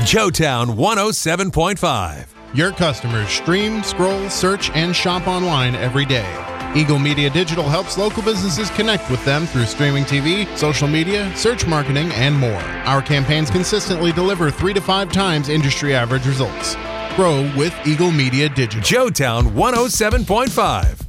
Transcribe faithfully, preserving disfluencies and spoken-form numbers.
Joetown one oh seven point five. Your customers stream, scroll, search, and shop online every day. Eagle Media Digital helps local businesses connect with them through streaming T V, social media, search marketing, and more. Our campaigns consistently deliver three to five times industry average results. Grow with Eagle Media Digital. Joetown one oh seven point five.